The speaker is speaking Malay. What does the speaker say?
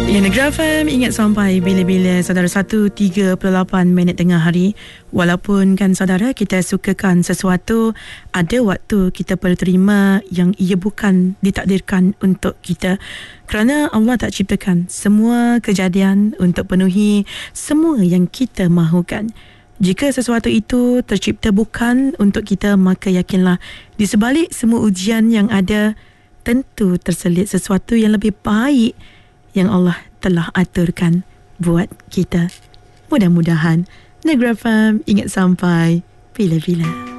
Ya, Negeri FM ingat sampai bila-bila saudara. 1.38 minit tengah hari. Walaupun kan saudara, kita sukakan sesuatu, ada waktu kita perlu terima yang ia bukan ditakdirkan untuk kita. Kerana Allah tak ciptakan semua kejadian untuk penuhi semua yang kita mahukan. Jika sesuatu itu tercipta bukan untuk kita, maka yakinlah di sebalik semua ujian yang ada, tentu terselit sesuatu yang lebih baik yang Allah telah aturkan buat kita. Mudah-mudahan Negeri FM ingat sampai bila-bila.